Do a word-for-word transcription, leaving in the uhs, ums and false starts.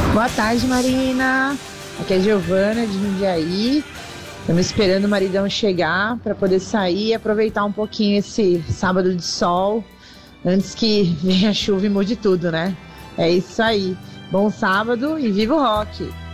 Boa tarde, Marina. Aqui é a Giovana de Jundiaí. Estamos esperando o maridão chegar para poder sair e aproveitar um pouquinho esse sábado de sol antes que venha a chuva e mude tudo, né? É isso aí. Bom sábado e viva o rock!